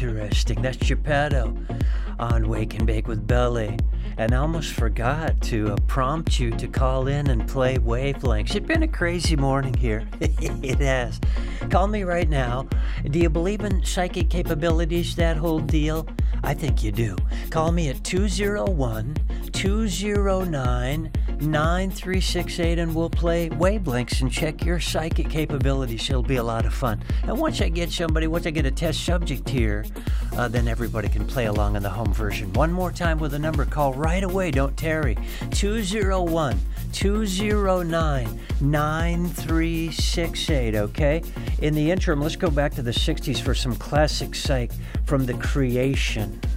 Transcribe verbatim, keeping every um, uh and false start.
interesting. That's Geppetto on Wake and Bake with Belly. And I almost forgot to uh, prompt you to call in and play Wavelengths. It's been a crazy morning here. It has. Call me right now. Do you believe in psychic capabilities, that whole deal? I think you do. Call me at two oh one, two oh nine, nine three six eight and we'll play Wavelengths and check your psychic capabilities. It'll be a lot of fun. And once I get somebody, once I get a test subject here, uh, then everybody can play along in the home version. One more time with a number. Call right away. Don't tarry. two oh one, two oh nine, nine three six eight, okay? In the interim, let's go back to the sixties for some classic psych from The Creation.